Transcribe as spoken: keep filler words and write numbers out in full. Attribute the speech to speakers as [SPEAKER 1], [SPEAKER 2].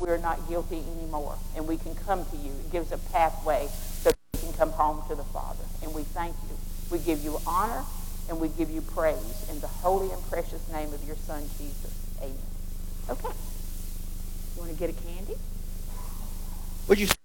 [SPEAKER 1] we're not guilty anymore, and we can come to you. It gives a pathway so that we can come home to the Father. And we thank you. We give you honor, and we give you praise in the holy and precious name of your Son, Jesus. Amen. Okay. You want to get a candy?
[SPEAKER 2] Would you